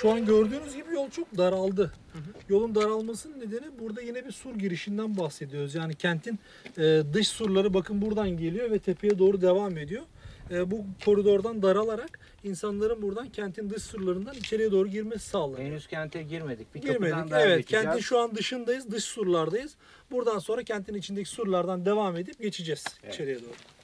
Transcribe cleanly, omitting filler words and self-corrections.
Şu an gördüğünüz gibi yol çok daraldı. Yolun daralmasının nedeni burada yine bir sur girişinden bahsediyoruz. Yani kentin dış surları bakın buradan geliyor ve tepeye doğru devam ediyor. Bu koridordan daralarak insanların buradan kentin dış surlarından içeriye doğru girmesi sağlanıyor. Henüz kente girmedik. Bir Girmedik. kapıdan daha Evet, geçeceğiz. kentin şu an dışındayız, dış surlardayız. Buradan sonra kentin içindeki surlardan devam edip geçeceğiz içeriye doğru.